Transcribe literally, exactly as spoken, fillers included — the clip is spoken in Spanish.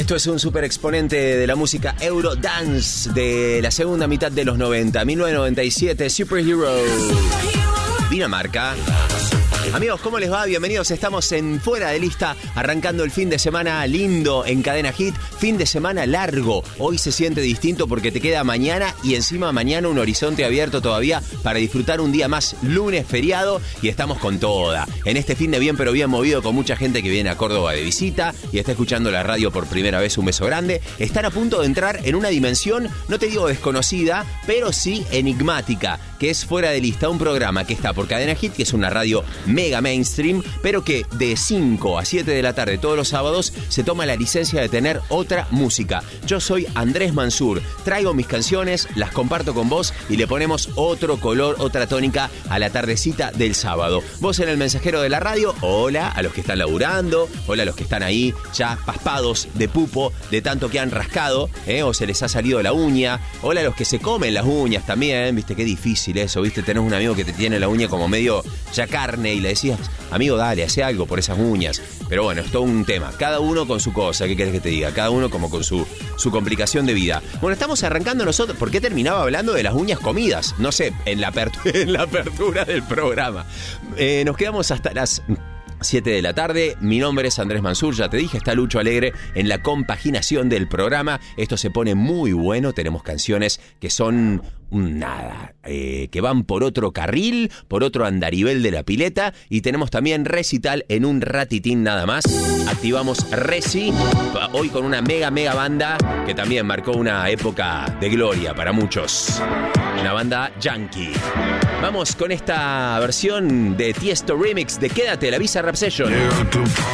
Esto es un super exponente de la música Eurodance de la segunda mitad de los noventa, mil novecientos noventa y siete, Superhero, Dinamarca. Amigos, ¿cómo les va? Bienvenidos, estamos en Fuera de Lista, arrancando el fin de semana lindo en Cadena Hit, fin de semana largo. Hoy se siente distinto porque te queda mañana y encima mañana un horizonte abierto todavía para disfrutar un día más, lunes feriado, y estamos con toda. En este fin de bien pero bien movido, con mucha gente que viene a Córdoba de visita y está escuchando la radio por primera vez. Un beso grande. Están a punto de entrar en una dimensión, no te digo desconocida, pero sí enigmática, que es Fuera de Lista, un programa que está por Cadena Hit, que es una radio mega mainstream, pero que de cinco a siete de la tarde todos los sábados se toma la licencia de tener otra música. Yo soy Andrés Mansur, traigo mis canciones, las comparto con vos y le ponemos otro color, otra tónica a la tardecita del sábado. Vos en el mensajero de la radio, hola a los que están laburando, hola a los que están ahí ya paspados de pupo, de tanto que han rascado, ¿eh? O se les ha salido la uña, hola a los que se comen las uñas también, viste, qué difícil eso, viste, tenés un amigo que te tiene la uña como medio ya carne y le decías, amigo, dale, hace algo por esas uñas. Pero bueno, es todo un tema. Cada uno con su cosa, ¿qué querés que te diga? Cada uno como con su, su complicación de vida. Bueno, estamos arrancando nosotros. ¿Por qué terminaba hablando de las uñas comidas? No sé, en la, apertura, en la apertura del programa. Eh, nos quedamos hasta las siete de la tarde. Mi nombre es Andrés Mansur, ya te dije, está Lucho Alegre en la compaginación del programa. Esto se pone muy bueno, tenemos canciones que son nada, eh, que van por otro carril, por otro andarivel de la pileta, y tenemos también recital en un ratitín nada más. Activamos Reci, hoy con una mega mega banda que también marcó una época de gloria para muchos, una banda yankee. Vamos con esta versión de Tiesto Remix de Quédate, la Visa Rap Session.